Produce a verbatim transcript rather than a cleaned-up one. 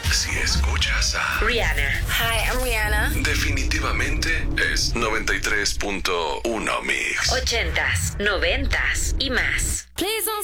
Si escuchas a Rihanna. Hi, I'm Rihanna. definitivamente es noventa y tres punto uno Mix. Ochentas, noventas y más. Please don't